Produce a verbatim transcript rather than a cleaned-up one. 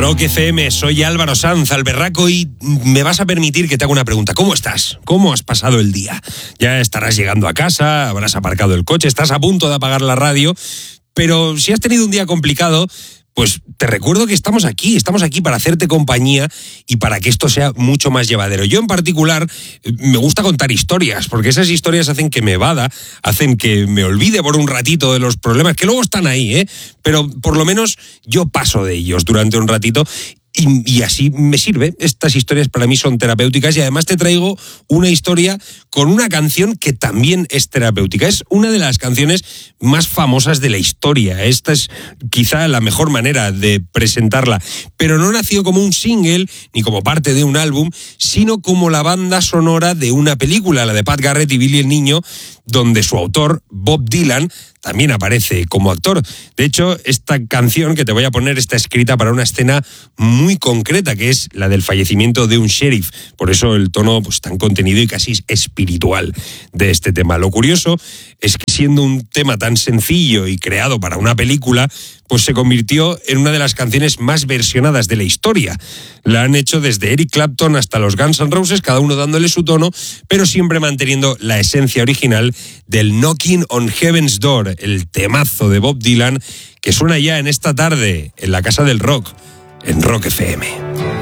Rock F M, soy Álvaro Sanz, Alberraco, y me vas a permitir que te haga una pregunta. ¿Cómo estás? ¿Cómo has pasado el día? Ya estarás llegando a casa, habrás aparcado el coche, estás a punto de apagar la radio, pero si has tenido un día complicado, pues te recuerdo que estamos aquí, estamos aquí para hacerte compañía y para que esto sea mucho más llevadero. Yo en particular me gusta contar historias, porque esas historias hacen que me evada, hacen que me olvide por un ratito de los problemas, que luego están ahí, ¿eh? Pero por lo menos yo paso de ellos durante un ratito. Y, y así me sirve. Estas historias para mí son terapéuticas, y además te traigo una historia con una canción que también es terapéutica. Es una de las canciones más famosas de la historia. Esta es quizá la mejor manera de presentarla, pero no nació como un single ni como parte de un álbum, sino como la banda sonora de una película, la de Pat Garrett y Billy el Niño, donde su autor, Bob Dylan, también aparece como actor. De hecho, esta canción que te voy a poner está escrita para una escena muy concreta, que es la del fallecimiento de un sheriff. Por eso el tono pues, tan contenido y casi espiritual de este tema. Lo curioso es que siendo un tema tan sencillo y creado para una película, pues se convirtió en una de las canciones más versionadas de la historia. La han hecho desde Eric Clapton hasta los Guns N' Roses, cada uno dándole su tono, pero siempre manteniendo la esencia original del Knocking on Heaven's Door, el temazo de Bob Dylan, que suena ya en esta tarde en la Casa del Rock, en Rock F M.